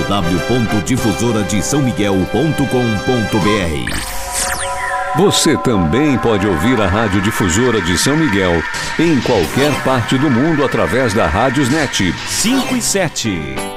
www.difusoradesãomiguel.com.br. Você também pode ouvir a Rádio Difusora de São Miguel em qualquer parte do mundo através da Rádiosnet 5 e 7.